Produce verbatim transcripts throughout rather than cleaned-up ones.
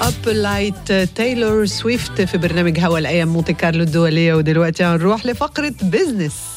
اب لايت تايلور سويفت في برنامج هوا الايام مونتي كارلو الدوليه. ودلوقتي هنروح لفقره بيزنس.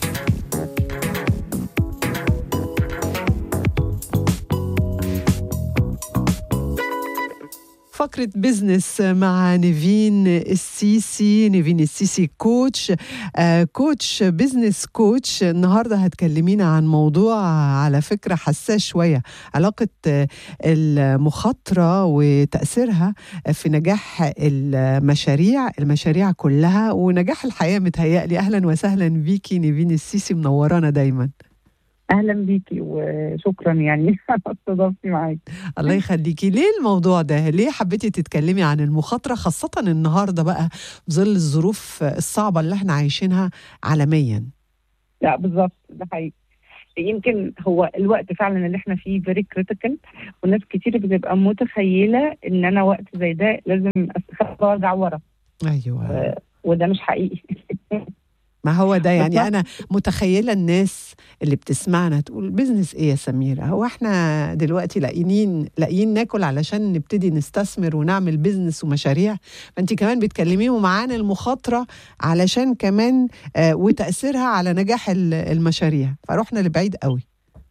فقرة بيزنس مع نيفين السيسي. نيفين السيسي كوتش آه كوتش بيزنس كوتش. النهاردة هتكلمينا عن موضوع على فكرة حساس شوية، علاقة المخاطرة وتأثيرها في نجاح المشاريع المشاريع كلها ونجاح الحياة. متهيألي أهلا وسهلا بيكي نيفين السيسي، منورانا دايما. اهلا بيكي وشكرا يعني على استضافتي معاكي. الله يخليكي. ليه الموضوع ده؟ ليه حبيتي تتكلمي عن المخاطره خاصه النهارده بقى في ظل الظروف الصعبه اللي احنا عايشينها عالميا؟ لا بالظبط، ده حقيقي. يمكن هو الوقت فعلا اللي احنا فيه فيري كريتيكال، والناس كتير بتبقى متخيله ان انا وقت زي ده لازم استخبى وارجع ورا. ايوه آه وده مش حقيقي. ما هو ده يعني أنا متخيلة الناس اللي بتسمعنا تقول بيزنس إيه يا سميرة؟ هو إحنا دلوقتي لاقيين لاقيين ناكل علشان نبتدي نستثمر ونعمل بيزنس ومشاريع؟ فأنت كمان بتكلميهم عن المخاطرة علشان كمان آه وتأثيرها على نجاح المشاريع، فروحنا لبعيد قوي.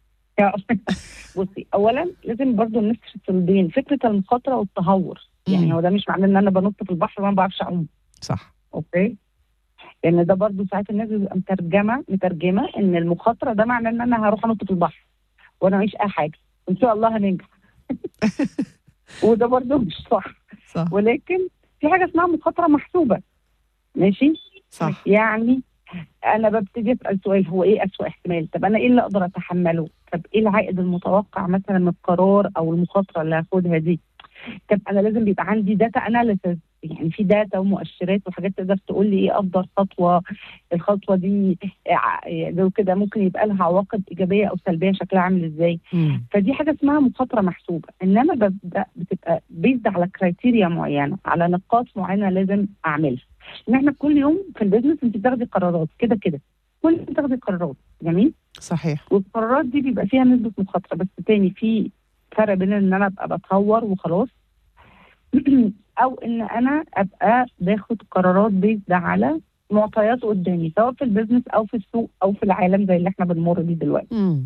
بصي، أولا لازم برضو نفصل بين فكرة المخاطرة والتهور. يعني هو ده مش معناه إن أنا بنط في البحر وأنا ما بعرفش أعوم. صح. أوكي. لان يعني ده برضو ساعات الناس بتبقى مترجمه مترجمه ان المخاطره ده معناه ان انا هروح انط في البحر وانا مش اي حاجه وان شاء الله هننجح. وده برضو مش صح. صح. ولكن في حاجه اسمها مخاطره محسوبه. ماشي. صح. يعني انا ببتدي اسال سؤال، هو ايه اسوء احتمال؟ طب انا ايه اللي اقدر اتحمله؟ طب ايه العائد المتوقع مثلا من القرار او المخاطره اللي هاخدها دي؟ طب انا لازم بيبقى عندي داتا اناليسيس، يعني في داتا ومؤشرات وحاجات تقدر تقول لي ايه افضل خطوه. الخطوه دي لو كده ممكن يبقى لها عواقب ايجابيه او سلبيه، شكلها عامل ازاي. مم. فدي حاجه اسمها مخاطره محسوبه. انما ببدا بتبقى بيزد على كرايتيريا معينه، على نقاط معينه لازم اعملها. ان احنا كل يوم في البيزنس انت بتاخدي قرارات كده كده، كل يوم بتاخدي قرارات. جميل. صحيح. والقرارات دي بيبقى فيها نسبه مخاطره، بس تاني في فرق بين ان انا ابقى بتهور وخلاص او ان انا ابقى باخد قرارات بيزد على معطيات قدامي، سواء في البيزنس او في السوق او في العالم زي اللي احنا بنمر بيه دلوقتي. امم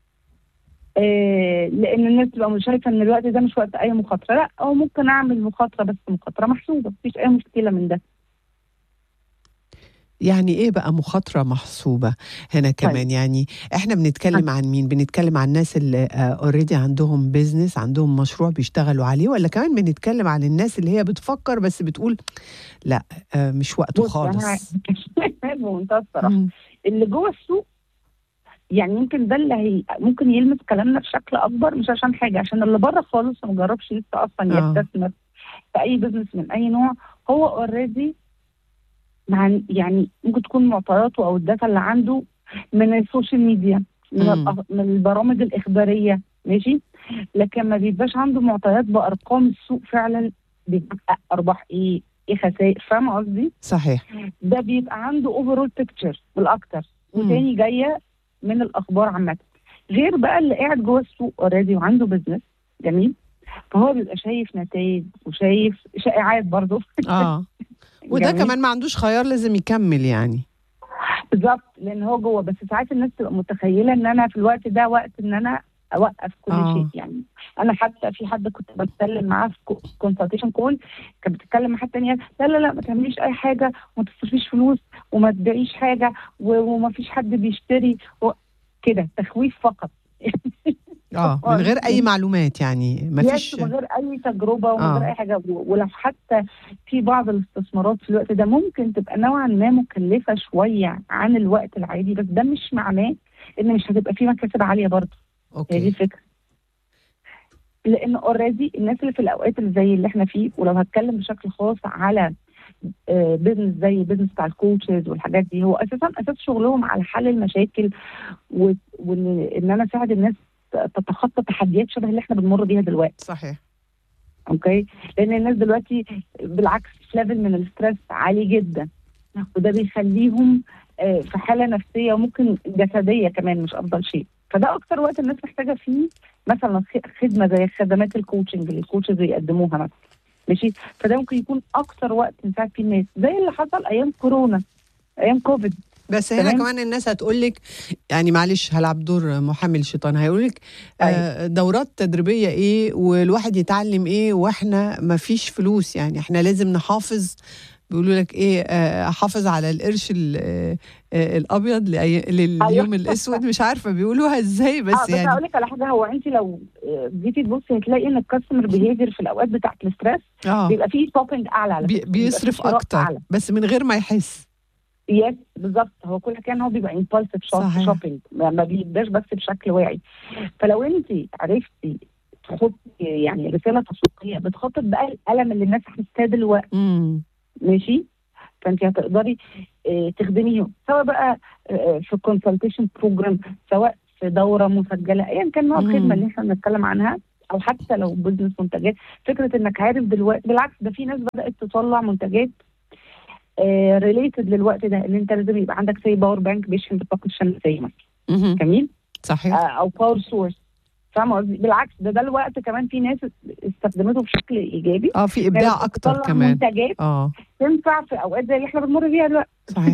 آه لان الناس تبقى مش شايفه ان الوقت ده مش وقت اي مخاطره. لا، او ممكن اعمل مخاطره بس مخاطره محسوبه، مفيش اي مشكله من ده. يعني ايه بقى مخاطرة محسوبة هنا كمان؟ طيب. يعني احنا بنتكلم عن مين؟ بنتكلم عن الناس اللي اوريدي عندهم بيزنس، عندهم مشروع بيشتغلوا عليه، ولا كمان بنتكلم عن الناس اللي هي بتفكر بس بتقول لا مش وقته خالص؟ بمنتهى الصراحة اللي جوه السوق يعني يمكن ده اللي هي ممكن يلمس كلامنا بشكل اكبر، مش عشان حاجه، عشان اللي بره خالص ما جربش لسه اصلا آه. يستثمر في اي بيزنس من اي نوع. هو اوريدي يعني ممكن تكون معطياته او الداتا اللي عنده من السوشيال ميديا، من, من البرامج الاخباريه. ماشي. لكن ما بيبقاش عنده معطيات بارقام السوق فعلا، بيبقى ارباح ايه ايه خسائر. فاهمه قصدي؟ صحيح. ده بيبقى عنده اوفرول بيكتشر بالاكتر، وتاني جايه من الاخبار عامه. غير بقى اللي قاعد جوه السوق اوريدي وعنده بزنس. جميل. فهو بيبقى شايف نتائج وشايف شائعات برضه. اه وده كمان ما عندوش خيار، لازم يكمل يعني. بالظبط، لان هو جوه. بس ساعات الناس تبقى متخيله ان انا في الوقت ده وقت ان انا اوقف كل آه. شيء. يعني انا حتى في حد كنت بتكلم معاه في كونسلتيشن كول، كانت بتتكلم مع حد تاني، لا لا لا ما تعمليش اي حاجه وما تصرفيش فلوس وما تبيعيش حاجه وما فيش حد بيشتري كده، تخويف فقط. اه من غير اي معلومات، يعني ما فيش، من غير اي تجربه ومن غير آه. اي حاجه. ولو حتى في بعض الاستثمارات في الوقت ده ممكن تبقى نوعا ما مكلفه شويه عن الوقت العادي، بس ده مش معناه ان مش هتبقى فيه مكاسب عاليه برضه. اوكي. هي دي الفكره. لان اوريدي الناس اللي في الاوقات اللي زي اللي احنا فيه، ولو هتكلم بشكل خاص على آه بيزنس زي بيزنس بتاع الكوتشز والحاجات دي، هو اساسا اساس شغلهم على حل المشاكل، وان انا اساعد الناس تتخطى تحديات شبه اللي احنا بنمر بيها دلوقتي. صحيح. اوكي. لان الناس دلوقتي بالعكس في ليفل من الاسترس عالي جدا، وده بيخليهم في حاله نفسيه وممكن جسديه كمان مش افضل شيء. فده اكتر وقت الناس محتاجه فيه مثلا خدمه زي خدمات الكوتشنج اللي الكوتشز بيقدموها مثلا. ماشي. فده ممكن يكون اكتر وقت نساعد فيه الناس، زي اللي حصل ايام كورونا، ايام كوفيد. بس هنا كمان الناس هتقول لك، يعني معلش هلعب دور محامي الشيطان، هيقول لك آه دورات تدريبيه ايه والواحد يتعلم ايه واحنا ما فيش فلوس، يعني احنا لازم نحافظ، بيقولوا لك ايه، آه حافظ على القرش آه الابيض لليوم الاسود، مش عارفه بيقولوها ازاي، بس, آه بس يعني اقول لك على حاجه، هو انت لو جيتي تبصي هتلاقي ان الكاستمر بيهيفير في الاوقات بتاعه الاسترس آه. بيبقى فيه شوبينج اعلى على فكره، بيصرف اكتر أعلى. بس من غير ما يحس. يس بالظبط، هو كل كان هو بيبقى امبالسيف شوبينج، ما بيبقاش بس بشكل واعي. فلو انت عرفتي تحطي يعني رساله تسويقيه بتخاطب بقى الالم اللي الناس حاساه دلوقتي، ماشي، فانت هتقدري اه تخدميهم، سواء بقى اه في كونسلتيشن بروجرام، سواء في دوره مسجله، ايا يعني كان نوع الخدمه اللي احنا بنتكلم عنها، او حتى لو بزنس منتجات. فكره انك عارف دلوقتي، بالعكس ده في ناس بدات تطلع منتجات ريليتد آه للوقت ده، ان انت لازم يبقى عندك زي باور بانك بيشحن بالطاقه الشمسيه مثلا، جميل، صحيح، آه او باور سورس، فاهمه قصدي؟ بالعكس ده ده الوقت كمان في ناس استخدمته بشكل ايجابي، اه في ابداع اكتر كمان، منتجات اه تنفع في اوقات زي اللي احنا بنمر فيها دلوقتي. صحيح.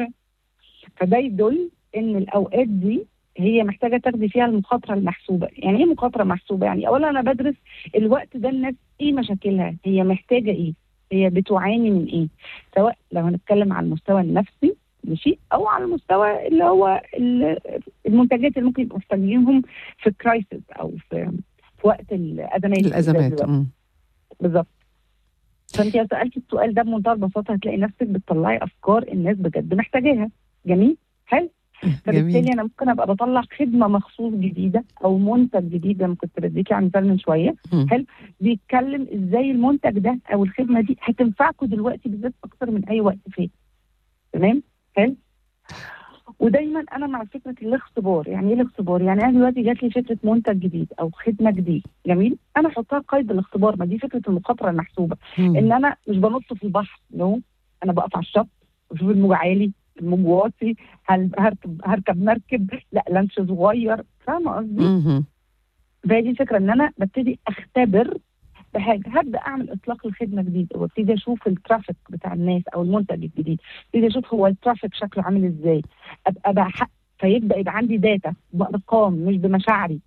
فده يدل ان الاوقات دي هي محتاجه تاخدي فيها المخاطره المحسوبه. يعني ايه مخاطره محسوبه؟ يعني اولا انا بدرس الوقت ده الناس ايه مشاكلها، هي محتاجه ايه، هي بتعاني من ايه، سواء لو هنتكلم على المستوى النفسي ماشي، او على المستوى اللي هو المنتجات اللي ممكن يبقوا محتاجينهم في كرايسيس او في في وقت الازمات الازمات بالظبط. فانت لو سالتي السؤال ده بمنتهى البساطه هتلاقي نفسك بتطلعي افكار الناس بجد محتاجاها. جميل، حلو. فبالتالي انا ممكن ابقى بطلع خدمه مخصوص جديده او منتج جديد، زي ما كنت بديكي عن مثال من شويه، حلو، بيتكلم ازاي المنتج ده او الخدمه دي هتنفعكم دلوقتي بالذات اكتر من اي وقت فات. تمام، حلو. ودايما انا مع فكره الاختبار. يعني ايه الاختبار؟ يعني انا دلوقتي جات لي فكره منتج جديد او خدمه جديد، جميل، انا احطها قيد الاختبار. ما دي فكره المخاطره المحسوبه، مم. ان انا مش بنط في البحر، نو، انا بقف على الشط واشوف الموج عالي، الموج واطي، هل هركب هركب مركب، لا لانش صغير، فاهمه قصدي؟ فهي دي الفكره، ان انا ببتدي اختبر بحاجه، هبدا اعمل اطلاق الخدمه جديد وابتدي اشوف الترافيك بتاع الناس او المنتج الجديد، ابتدي اشوف هو الترافيك شكله عامل ازاي، ابقى بحق، فيبدا يبقى عندي داتا بارقام مش بمشاعري.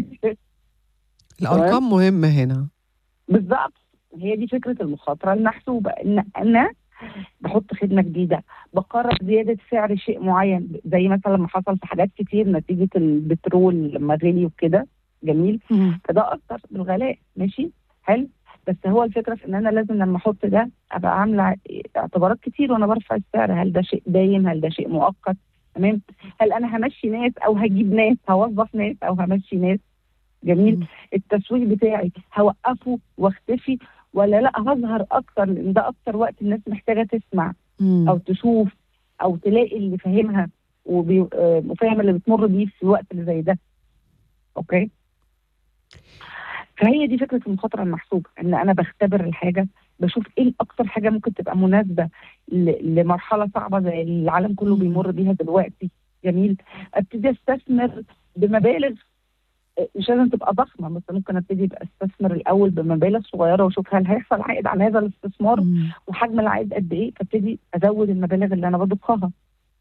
الارقام مهمه هنا بالظبط. هي دي فكره المخاطره المحسوبه، ان انا بحط خدمه جديده، بقرر زياده سعر شيء معين، زي مثلا لما حصل في حاجات كتير نتيجه البترول لما غلي وكده، جميل، مم. فده اثر بالغلاء، ماشي، حلو. بس هو الفكره في ان انا لازم لما احط ده ابقى عامله اعتبارات كتير وانا برفع السعر. هل ده شيء دايم؟ هل ده شيء مؤقت؟ تمام. هل انا همشي ناس او هجيب ناس، هوظف ناس او همشي ناس، جميل. مم. التسويق بتاعي هوقفه واختفي ولا لا هظهر اكتر، لان ده اكتر وقت الناس محتاجه تسمع، مم. او تشوف او تلاقي اللي فاهمها وفاهم اللي بتمر بيه في الوقت اللي زي ده. اوكي، فهي دي فكره المخاطره المحسوبه، ان انا بختبر الحاجه، بشوف ايه اكتر حاجه ممكن تبقى مناسبه لمرحله صعبه زي العالم كله بيمر بيها دلوقتي، جميل. ابتدي استثمر بمبالغ مش لازم تبقى ضخمه، بس ممكن ابتدي ابقى استثمر الاول بمبالغ صغيره واشوف هل هيحصل عائد على هذا الاستثمار، مم. وحجم العائد قد ايه، فابتدي ازود المبالغ اللي انا بضخها.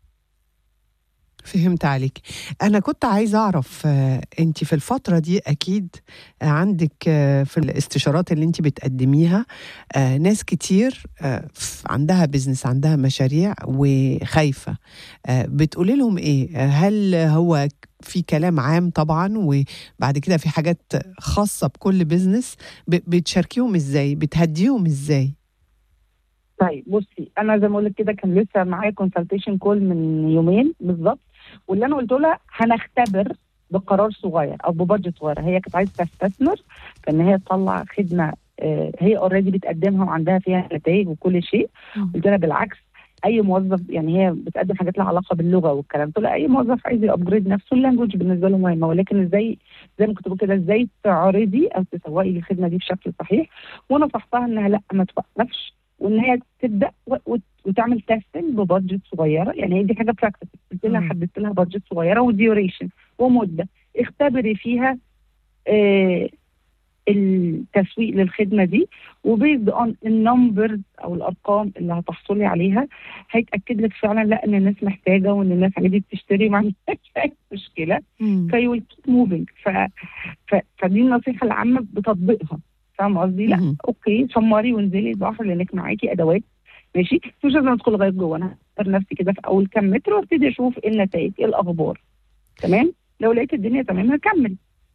فهمت عليك. أنا كنت عايزة أعرف آه، أنت في الفترة دي أكيد عندك آه، في الاستشارات اللي أنت بتقدميها آه، ناس كتير آه، عندها بيزنس، عندها مشاريع وخايفة، آه، بتقولي لهم إيه؟ هل هو في كلام عام طبعا وبعد كده في حاجات خاصة بكل بيزنس، بتشاركيهم إزاي؟ بتهديهم إزاي؟ طيب بصي، انا زي ما اقول لك كده كان لسه معايا كونسلتيشن كول من يومين بالظبط، واللي انا قلت لها هنختبر بقرار صغير او ببادجت صغير. هي كانت عايزه تستثمر في ان هي تطلع خدمه آه هي اوريدي بتقدمها وعندها فيها نتائج وكل شيء. قلت لها بالعكس، اي موظف، يعني هي بتقدم حاجات لها علاقه باللغه والكلام، قلت لها اي موظف عايز يابجريد نفسه، اللانجوج بالنسبه له مهمه، ولكن ازاي، زي ما كنت بقول كده، ازاي تعرضي او تسوقي الخدمه دي بشكل صحيح. ونصحتها انها لا ما توقفش، وان هي تبدا وتعمل تيستنج ببادجت صغيره. يعني هي دي حاجه براكتس، قلت لها حددت لها بادجت صغيره وديوريشن ومده اختبري فيها آه التسويق للخدمه دي، وبيزد اون النمبرز او الارقام اللي هتحصلي عليها هيتاكد لك فعلا لا ان الناس محتاجه وان الناس عايزه تشتري وما عندهاش اي مشكله. في ويل كيب موفينج. فدي النصيحه العامه بتطبيقها. فاهمه قصدي؟ لا اوكي شمري وانزلي البحر لانك معاكي ادوات ماشي، مش لازم ادخل لغايه جوه، انا هختار نفسي كده في اول كام متر وابتدي اشوف ايه النتائج ايه الاخبار. تمام، لو لقيت الدنيا تمام هكمل.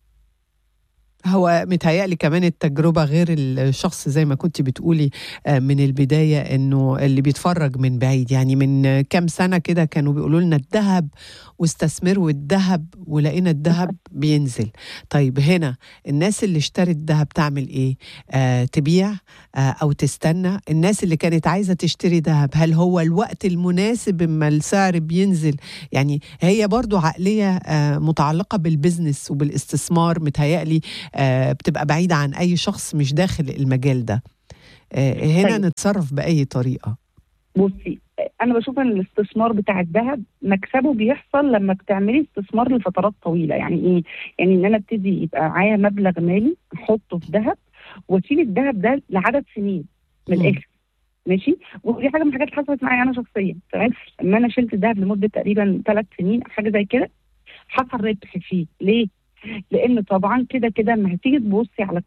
هو متهيألي كمان التجربة غير الشخص زي ما كنت بتقولي من البداية، انه اللي بيتفرج من بعيد. يعني من كام سنة كده كانوا بيقولوا لنا الذهب واستثمروا الذهب ولقينا الذهب بينزل. طيب هنا الناس اللي اشترت الذهب تعمل ايه؟ آه تبيع آه او تستنى؟ الناس اللي كانت عايزة تشتري ذهب هل هو الوقت المناسب اما السعر بينزل؟ يعني هي برضو عقلية آه متعلقة بالبزنس وبالاستثمار، متهيألي آه بتبقى بعيدة عن أي شخص مش داخل المجال ده. آه هنا طيب. نتصرف بأي طريقة؟ بصي أنا بشوف أن الاستثمار بتاع الذهب مكسبه بيحصل لما بتعملي استثمار لفترات طويلة. يعني إيه؟ يعني إن أنا ابتدي يبقى معايا مبلغ مالي أحطه في ذهب وأشيل الذهب ده لعدد سنين من الآخر. ماشي، ودي حاجة من الحاجات اللي حصلت معايا أنا شخصيا. تمام، لما أنا شلت الذهب لمدة تقريبا ثلاث سنين حاجة زي كده حصل ربح فيه. ليه؟ لان طبعا كده كده لما هتيجي تبصي على